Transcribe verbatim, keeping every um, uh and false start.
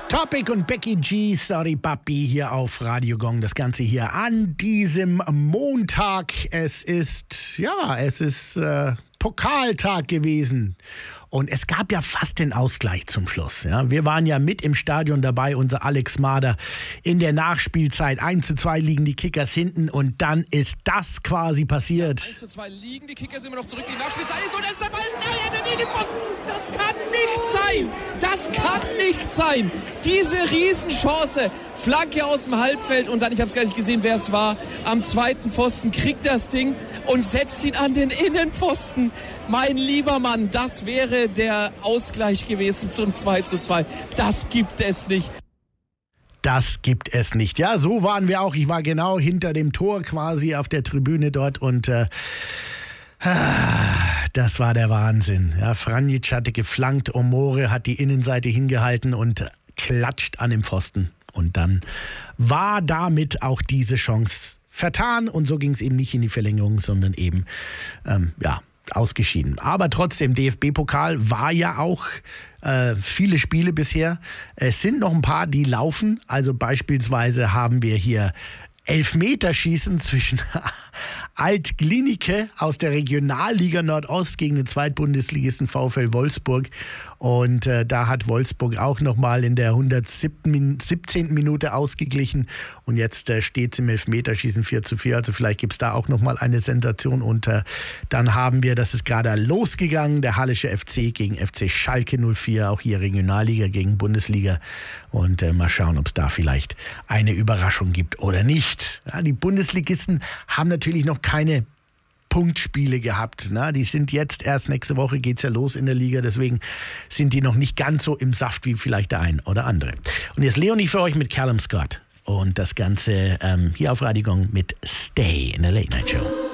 Topic und Becky G, Sorry Papi, hier auf Radio Gong. Das Ganze hier an diesem Montag. Es ist, ja, es ist äh, Pokaltag gewesen. Und es gab ja fast den Ausgleich zum Schluss. Ja. Wir waren ja mit im Stadion dabei, unser Alex Mader. In der Nachspielzeit eins zu zwei liegen die Kickers hinten und dann ist das quasi passiert. eins zu zwei liegen die Kickers immer noch zurück. Die Nachspielzeit ist und es ist der Ball. Nein, an den Innenpfosten. Das kann nicht sein. Das kann nicht sein. Diese Riesenchance. Flanke aus dem Halbfeld und dann, ich habe es gar nicht gesehen, wer es war, am zweiten Pfosten kriegt das Ding und setzt ihn an den Innenpfosten. Mein lieber Mann, das wäre der Ausgleich gewesen zum zwei zu zwei. Das gibt es nicht. Das gibt es nicht. Ja, so waren wir auch. Ich war genau hinter dem Tor quasi auf der Tribüne dort und äh, das war der Wahnsinn. Ja, Franjic hatte geflankt, Omore hat die Innenseite hingehalten und klatscht an dem Pfosten. Und dann war damit auch diese Chance vertan und so ging es eben nicht in die Verlängerung, sondern eben, ähm, ja, ausgeschieden. Aber trotzdem, D F B-Pokal war ja auch äh, viele Spiele bisher. Es sind noch ein paar, die laufen. Also beispielsweise haben wir hier Elfmeterschießen zwischen Alt-Glienicke aus der Regionalliga Nordost gegen den Zweitbundesligisten VfL Wolfsburg. Und äh, da hat Wolfsburg auch nochmal in der hundertsiebzehnten Minute ausgeglichen. Und jetzt äh, steht es im Elfmeterschießen vier zu vier. Also vielleicht gibt es da auch nochmal eine Sensation. Und äh, dann haben wir, das ist gerade losgegangen, der Hallische F C gegen F C Schalke null vier. Auch hier Regionalliga gegen Bundesliga. Und äh, mal schauen, ob es da vielleicht eine Überraschung gibt oder nicht. Ja, die Bundesligisten haben natürlich noch keine Punktspiele gehabt. Na, die sind jetzt erst nächste Woche, geht's ja los in der Liga, deswegen sind die noch nicht ganz so im Saft wie vielleicht der ein oder andere. Und jetzt Leonie für euch mit Callum Scott und das Ganze ähm, hier auf Radio Gong mit Stay in der Late Night Show.